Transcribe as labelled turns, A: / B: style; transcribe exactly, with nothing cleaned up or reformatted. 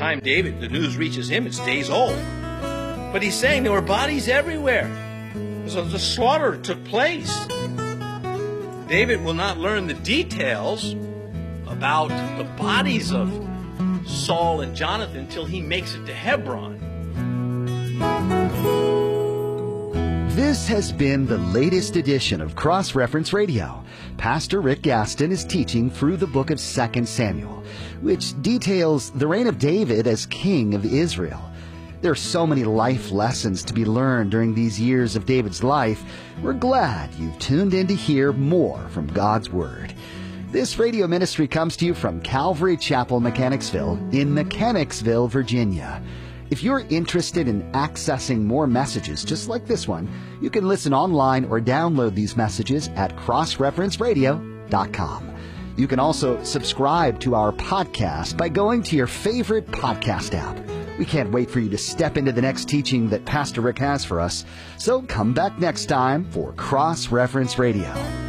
A: time David, the news reaches him, it's days old. But he's saying there were bodies everywhere. So the slaughter took place. David will not learn the details about the bodies of Saul and Jonathan until he makes it to Hebron.
B: This has been the latest edition of Cross Reference Radio. Pastor Rick Gaston is teaching through the book of Second Samuel, which details the reign of David as king of Israel. There are so many life lessons to be learned during these years of David's life. We're glad you've tuned in to hear more from God's Word. This radio ministry comes to you from Calvary Chapel, Mechanicsville, in Mechanicsville, Virginia. If you're interested in accessing more messages just like this one, you can listen online or download these messages at cross reference radio dot com. You can also subscribe to our podcast by going to your favorite podcast app. We can't wait for you to step into the next teaching that Pastor Rick has for us. So come back next time for Cross Reference Radio.